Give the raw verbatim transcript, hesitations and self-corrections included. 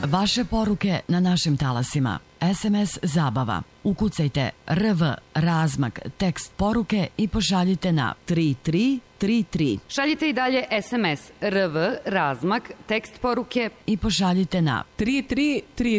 Vaše poruke na našim talasima. es em es zabava. Ukucajte R V razmak tekst poruke i pošaljite na tri tri tri tri. Šaljite i dalje es em es R V razmak tekst poruke i pošaljite na tri tri tri